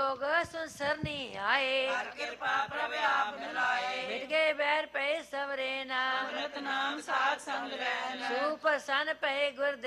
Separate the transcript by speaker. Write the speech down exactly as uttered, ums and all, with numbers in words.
Speaker 1: जोग सुनसरनी आए।
Speaker 2: हर कृपा प्रभ आप मिलाए।
Speaker 1: मिट गए बैर पे सवरे नाम।
Speaker 2: अमृत नाम साध संग रहना।
Speaker 1: सुप्रसन्न पे गुरुदेव